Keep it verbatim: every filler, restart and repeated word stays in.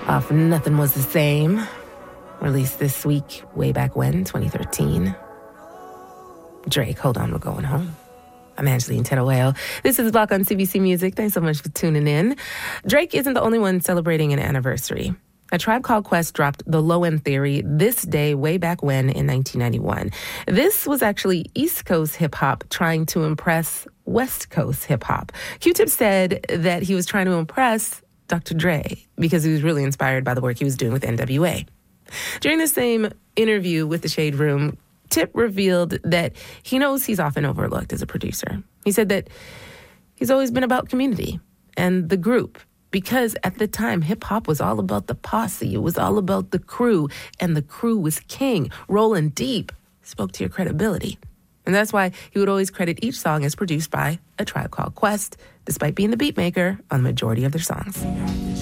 Off Nothing Was the Same, released this week, way back when, twenty thirteen. Drake, Hold On, We're Going Home. I'm Angeline Teruel. This is Block on C B C Music. Thanks so much for tuning in. Drake isn't the only one celebrating an anniversary. A Tribe Called Quest dropped The Low End Theory this day way back when in nineteen ninety-one. This was actually East Coast hip-hop trying to impress West Coast hip-hop. Q-Tip said that he was trying to impress Doctor Dre because he was really inspired by the work he was doing with N W A. During the same interview with The Shade Room, Tip revealed that he knows he's often overlooked as a producer. He said that he's always been about community and the group, because at the time, hip-hop was all about the posse. It was all about the crew, and the crew was king. Rolling deep spoke to your credibility. And that's why he would always credit each song as produced by A Tribe Called Quest, despite being the beat maker on the majority of their songs.